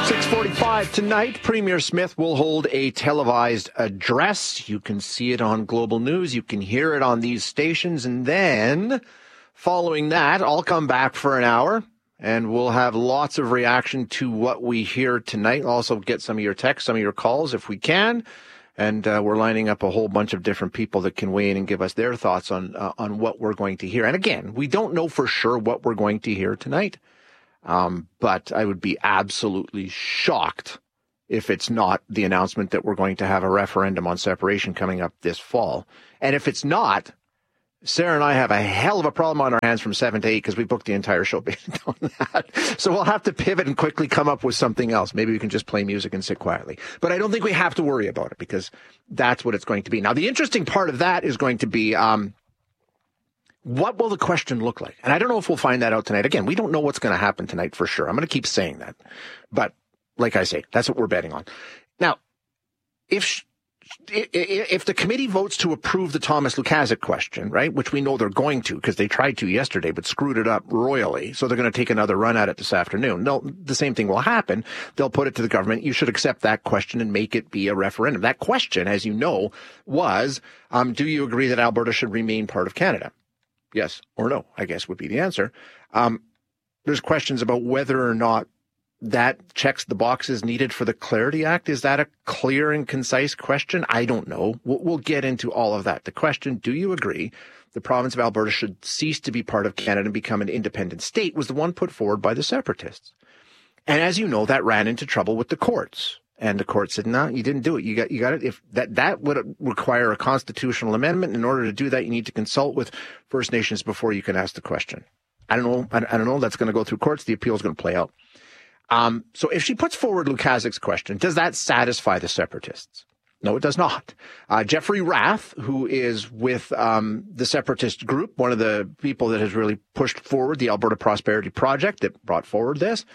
6:45 tonight, Premier Smith will hold a televised address. You can see it on Global News. You can hear it on these stations. And then, following that, I'll come back for an hour, and we'll have lots of reaction to what we hear tonight. I'll also get some of your texts, some of your calls if we can. And we're lining up a whole bunch of different people that can weigh in and give us their thoughts on what we're going to hear. And again, we don't know for sure what we're going to hear tonight. But I would be absolutely shocked if it's not the announcement that we're going to have a referendum on separation coming up this fall. And if it's not, Sarah and I have a hell of a problem on our hands from 7 to 8 because we booked the entire show based on that. So we'll have to pivot and quickly come up with something else. Maybe we can just play music and sit quietly. But I don't think we have to worry about it because that's what it's going to be. Now, the interesting part of that is going to be what will the question look like? And I don't know if we'll find that out tonight. Again, we don't know what's going to happen tonight for sure. I'm going to keep saying that. But like I say, that's what we're betting on. Now, if the committee votes to approve the Thomas Lukaszuk question, right, which we know they're going to because they tried to yesterday but screwed it up royally, so they're going to take another run at it this afternoon. No, the same thing will happen. They'll put it to the government. You should accept that question and make it be a referendum. That question, as you know, was, do you agree that Alberta should remain part of Canada? Yes or no, I guess would be the answer. There's questions about whether or not that checks the boxes needed for the Clarity Act. Is that a clear and concise question? I don't know. We'll get into all of that. The question, do you agree the province of Alberta should cease to be part of Canada and become an independent state, was the one put forward by the separatists. And as you know, that ran into trouble with the courts. And the court said, no, you didn't do it. You got it. If that would require a constitutional amendment. In order to do that, you need to consult with First Nations before you can ask the question. I don't know. I don't know. That's going to go through courts. The appeal is going to play out. So if she puts forward Lukaszuk's question, does that satisfy the separatists? No, it does not. Jeffrey Rath, who is with the separatist group, one of the people that has really pushed forward the Alberta Prosperity Project that brought forward this,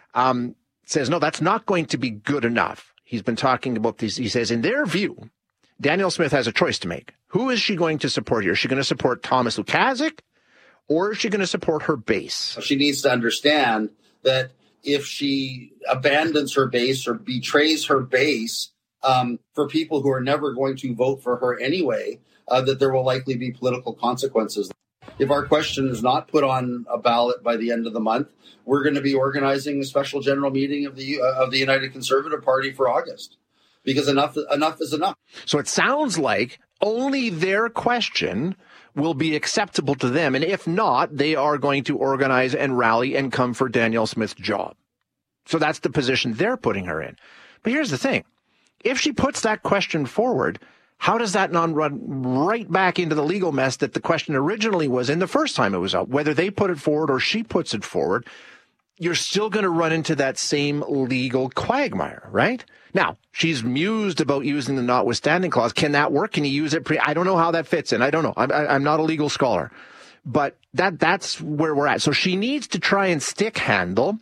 says, no, that's not going to be good enough. He's been talking about these. He says, in their view, Danielle Smith has a choice to make. Who is she going to support here? Is she going to support Thomas Lukaszuk, or is she going to support her base? She needs to understand that if she abandons her base or betrays her base for people who are never going to vote for her anyway, that there will likely be political consequences. If our question is not put on a ballot by the end of the month, we're going to be organizing a special general meeting of the United Conservative Party for August, because enough is enough. So it sounds like only their question will be acceptable to them, and if not, they are going to organize and rally and come for Danielle Smith's job. So that's the position they're putting her in. But here's the thing. If she puts that question forward, how does that not run right back into the legal mess that the question originally was in the first time it was out? Whether they put it forward or she puts it forward, you're still going to run into that same legal quagmire, right? Now, she's mused about using the notwithstanding clause. Can that work? Can you use it? I don't know how that fits in. I don't know. I'm not a legal scholar. But that's where we're at. So she needs to try and stick handle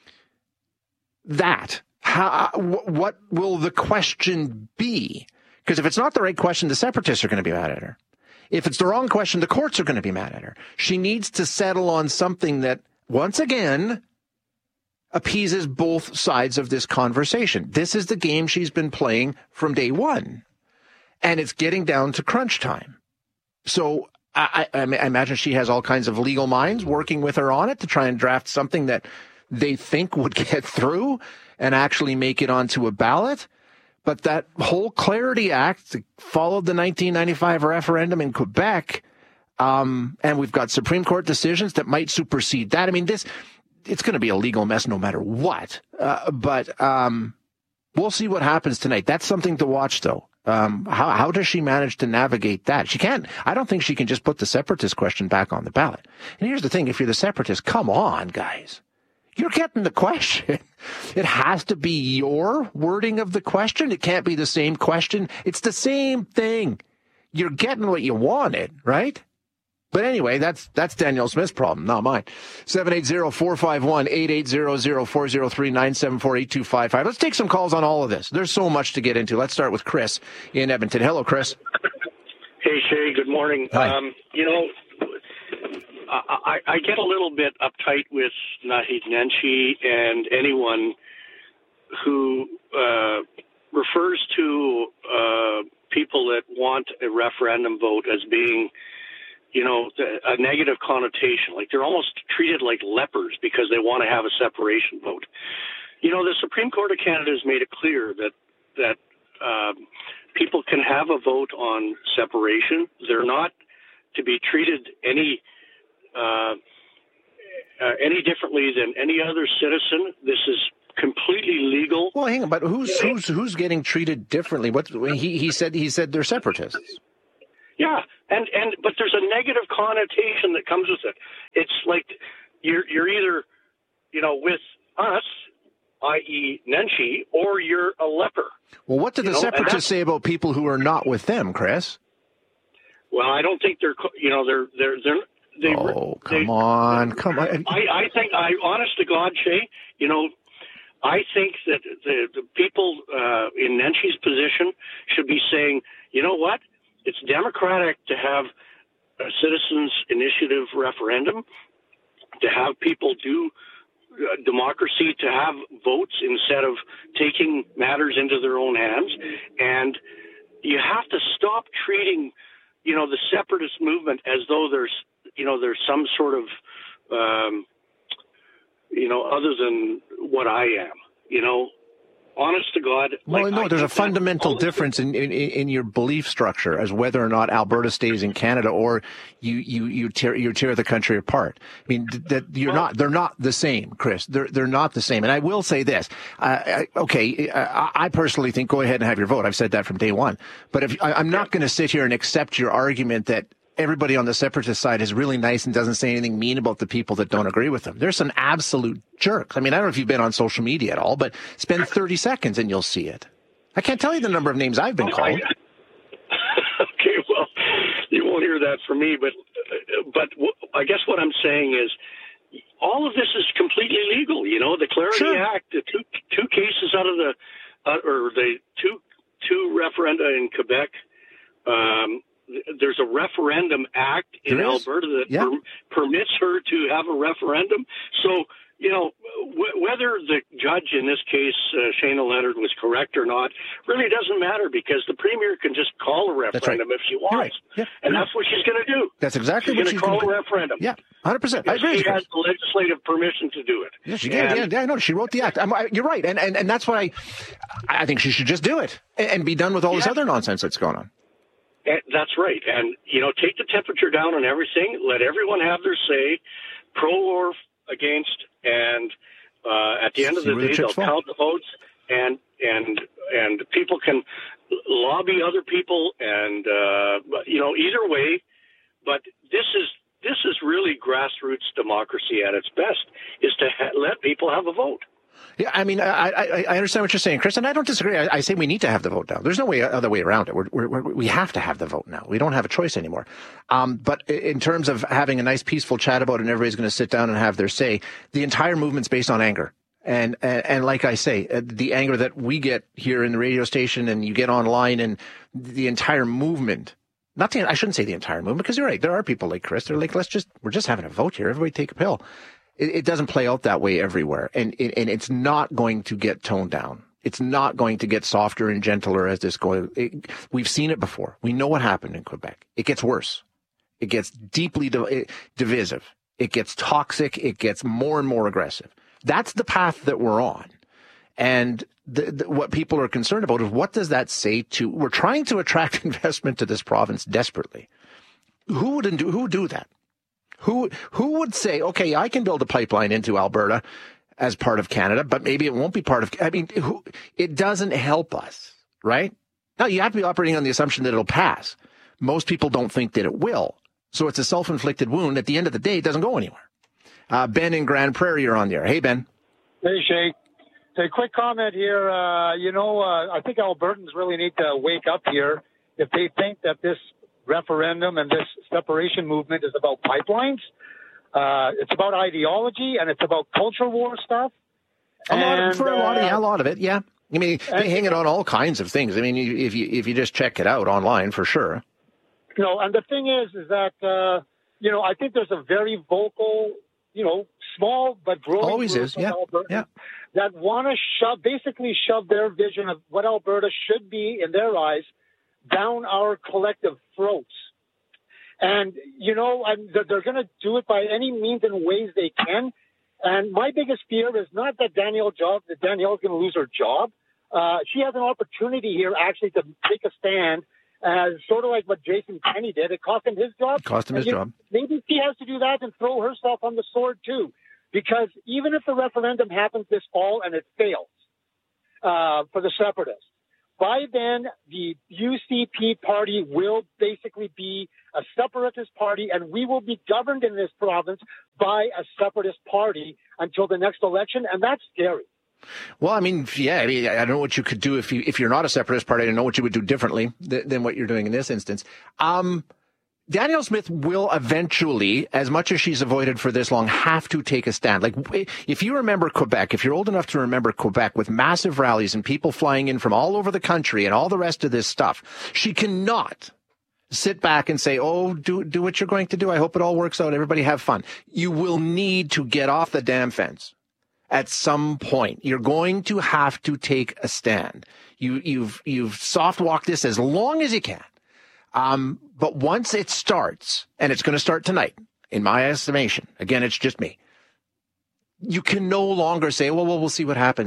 that. What will the question be? Because if it's not the right question, the separatists are going to be mad at her. If it's the wrong question, the courts are going to be mad at her. She needs to settle on something that, once again, appeases both sides of this conversation. This is the game she's been playing from day one. And it's getting down to crunch time. So I imagine she has all kinds of legal minds working with her on it to try and draft something that they think would get through and actually make it onto a ballot. But that whole Clarity Act followed the 1995 referendum in Quebec, and we've got Supreme Court decisions that might supersede that. I mean, it's going to be a legal mess no matter what. But we'll see what happens tonight. That's something to watch, though. How does she manage to navigate that? She can't. I don't think she can just put the separatist question back on the ballot. And here's the thing. If you're the separatist, come on, guys. You're getting the question. It has to be your wording of the question. It can't be the same question. It's the same thing. You're getting what you wanted, right? But anyway, that's Danielle Smith's problem, not mine. 780-451-8800-403-974-8255. Let's take some calls on all of this. There's so much to get into. Let's start with Chris in Edmonton. Hello, Chris. Hey, Shay. Good morning. Hi. I get a little bit uptight with Naheed Nenshi and anyone who refers to people that want a referendum vote as being, a negative connotation. Like they're almost treated like lepers because they want to have a separation vote. The Supreme Court of Canada has made it clear that people can have a vote on separation. They're not to be treated any differently than any other citizen. This is completely legal. Well, hang on, but who's getting treated differently? He said they're separatists. Yeah, but there's a negative connotation that comes with it. It's like you're either with us, i.e. Nenshi, or you're a leper. Well, what do the separatists say about people who are not with them, Chris? Well, I don't think they're. Come on. I think, honest to God, Shay, I think that the people in Nenshi's position should be saying, you know what? It's democratic to have a citizens' initiative referendum, to have people do democracy, to have votes instead of taking matters into their own hands. And you have to stop treating, the separatist movement as though there's some sort of, other than what I am, honest to God. Well, no, there's a fundamental difference in your belief structure as whether or not Alberta stays in Canada or you tear the country apart. I mean, they're not the same, Chris. They're not the same. And I will say this. I personally think go ahead and have your vote. I've said that from day one. But I'm not going to sit here and accept your argument that everybody on the separatist side is really nice and doesn't say anything mean about the people that don't agree with them. There's some absolute jerks. I mean, I don't know if you've been on social media at all, but spend 30 seconds and you'll see it. I can't tell you the number of names I've been called. Okay, well, you won't hear that from me, but I guess what I'm saying is all of this is completely legal. The Clarity Act, the two cases out of the two referenda in Quebec, there's a referendum act in Alberta that permits her to have a referendum. So, whether the judge in this case, Shana Leonard, was correct or not, really doesn't matter because the premier can just call a referendum if she wants. Right. Yeah. And that's what she's going to do. That's exactly what she's going to call a referendum. Yeah, 100%. I agree. She has the legislative permission to do it. Yeah, she did. Yeah, I know. She wrote the act. You're right. And that's why I think she should just do it and be done with all this other nonsense that's going on. That's right. And, take the temperature down on everything. Let everyone have their say, pro or against. And at the end of the day, they'll count the votes. And people can lobby other people and, either way. But this is really grassroots democracy at its best, is to let people have a vote. Yeah, I mean, I understand what you're saying, Chris, and I don't disagree. I say we need to have the vote now. There's no other way around it. We have to have the vote now. We don't have a choice anymore. But in terms of having a nice, peaceful chat about it and everybody's going to sit down and have their say, the entire movement's based on anger. And like I say, the anger that we get here in the radio station and you get online and the entire movement. I shouldn't say the entire movement because you're right. There are people like Chris. They're like, we're just having a vote here. Everybody take a pill. It doesn't play out that way everywhere, and it's not going to get toned down. It's not going to get softer and gentler as this goes. We've seen it before. We know what happened in Quebec. It gets worse. It gets deeply divisive. It gets toxic. It gets more and more aggressive. That's the path that we're on. And what people are concerned about is what does that say we're trying to attract investment to this province desperately. Who would do that? Who would say, okay, I can build a pipeline into Alberta as part of Canada, but maybe it won't be part of, it doesn't help us, right? Now you have to be operating on the assumption that it'll pass. Most people don't think that it will. So it's a self-inflicted wound. At the end of the day, it doesn't go anywhere. Ben in Grand Prairie, you're on the air. Hey, Ben. Hey, Shay. A quick comment here. I think Albertans really need to wake up here if they think that this referendum and this separation movement is about pipelines. It's about ideology and it's about culture war stuff. A lot of it, yeah. I mean, they hang it on all kinds of things. I mean, if you just check it out online, for sure. And the thing is that I think there's a very vocal, small but growing always group is, yeah, Albertans yeah. that want to basically shove their vision of what Alberta should be in their eyes down our collective throats. And, they're going to do it by any means and ways they can. And my biggest fear is not that Danielle's going to lose her job. She has an opportunity here actually to take a stand, sort of like what Jason Kenney did. It cost him his job. Maybe she has to do that and throw herself on the sword too. Because even if the referendum happens this fall and it fails for the separatists, by then the UCP party will basically be a separatist party, and we will be governed in this province by a separatist party until the next election, and that's scary. Well, I don't know what you could do if you're not a separatist party. I don't know what you would do differently than what you're doing in this instance. Danielle Smith will eventually, as much as she's avoided for this long, have to take a stand. Like, if you remember Quebec, if you're old enough to remember Quebec with massive rallies and people flying in from all over the country and all the rest of this stuff, she cannot sit back and say, oh, do what you're going to do. I hope it all works out. Everybody have fun. You will need to get off the damn fence at some point. You're going to have to take a stand. You've soft walked this as long as you can. But once it starts, and it's going to start tonight, in my estimation, again, it's just me, you can no longer say, well, we'll see what happens,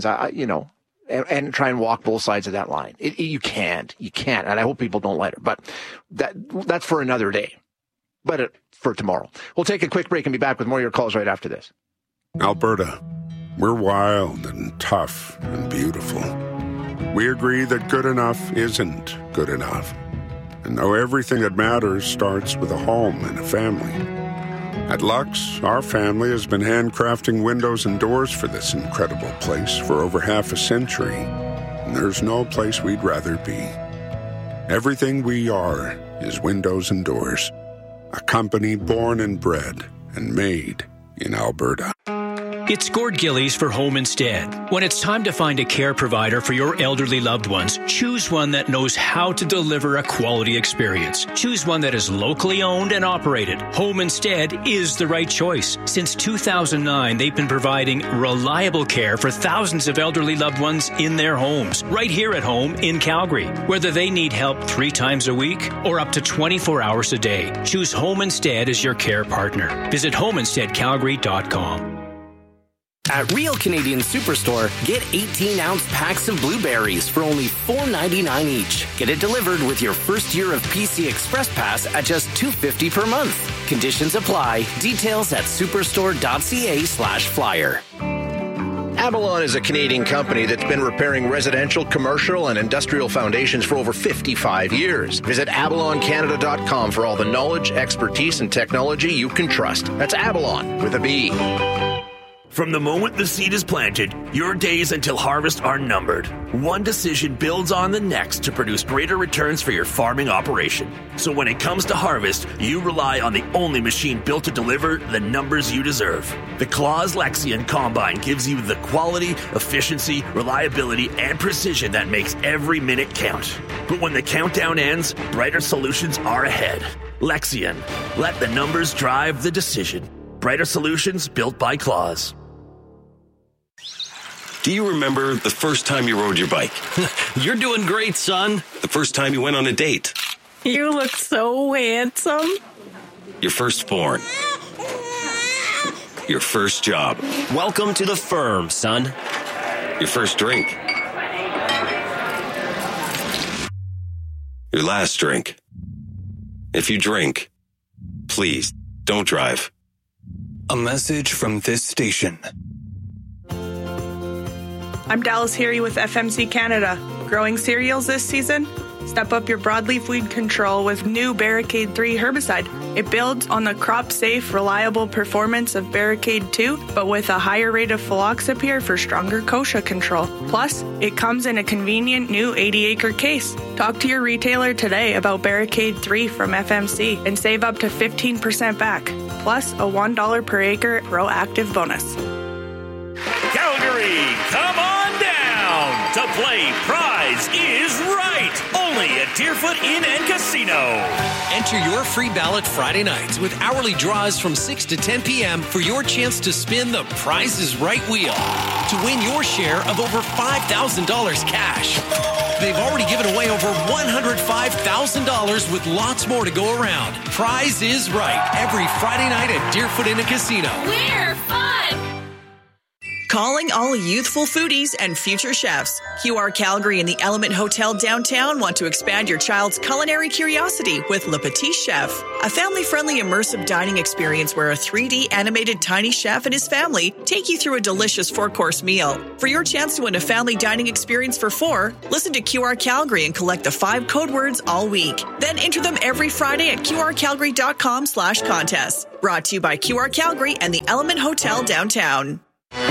and try and walk both sides of that line. You can't, and I hope people don't let her, but that's for another day, but for tomorrow. We'll take a quick break and be back with more of your calls right after this. Alberta, we're wild and tough and beautiful. We agree that good enough isn't good enough. And know everything that matters starts with a home and a family. At Lux, our family has been handcrafting windows and doors for this incredible place for over half a century. And there's no place we'd rather be. Everything we are is windows and doors. A company born and bred and made in Alberta. It's Gord Gillies for Home Instead. When it's time to find a care provider for your elderly loved ones, choose one that knows how to deliver a quality experience. Choose one that is locally owned and operated. Home Instead is the right choice. Since 2009, they've been providing reliable care for thousands of elderly loved ones in their homes, right here at home in Calgary. Whether they need help 3 times a week or up to 24 hours a day, choose Home Instead as your care partner. Visit homeinsteadcalgary.com. At Real Canadian Superstore, get 18-ounce packs of blueberries for only $4.99 each. Get it delivered with your first year of PC Express Pass at just $2.50 per month. Conditions apply. Details at superstore.ca/flyer. Avalon is a Canadian company that's been repairing residential, commercial, and industrial foundations for over 55 years. Visit avaloncanada.com for all the knowledge, expertise, and technology you can trust. That's Avalon with a B. From the moment the seed is planted, your days until harvest are numbered. One decision builds on the next to produce greater returns for your farming operation. So when it comes to harvest, you rely on the only machine built to deliver the numbers you deserve. The Claas Lexion Combine gives you the quality, efficiency, reliability, and precision that makes every minute count. But when the countdown ends, brighter solutions are ahead. Lexion. Let the numbers drive the decision. Brighter solutions built by Claas. Do you remember the first time you rode your bike? You're doing great, son. The first time you went on a date? You look so handsome. Your firstborn? Your first job? Welcome to the firm, son. Your first drink? Your last drink? If you drink, please don't drive. A message from this station. I'm Dallas Heary with FMC Canada. Growing cereals this season? Step up your broadleaf weed control with new Barricade 3 herbicide. It builds on the crop-safe, reliable performance of Barricade 2, but with a higher rate of fluoxapyr for stronger kochia control. Plus, it comes in a convenient new 80-acre case. Talk to your retailer today about Barricade 3 from FMC and save up to 15% back, plus a $1 per acre proactive bonus. Calgary, come on down to play Prize is Right, only at Deerfoot Inn and Casino. Enter your free ballot Friday nights with hourly draws from 6 to 10 p.m. for your chance to spin the Prize is Right wheel. to win your share of over $5,000 cash. They've already given away over $105,000 with lots more to go around. Prize is Right every Friday night at Deerfoot Inn and Casino. We're fun! Calling all youthful foodies and future chefs. QR Calgary and the Element Hotel downtown want to expand your child's culinary curiosity with Le Petit Chef, a family-friendly immersive dining experience where a 3D animated tiny chef and his family take you through a delicious 4-course meal. For your chance to win a family dining experience for 4, listen to QR Calgary and collect the 5 code words all week. Then enter them every Friday at qrcalgary.com/contest. Brought to you by QR Calgary and the Element Hotel downtown.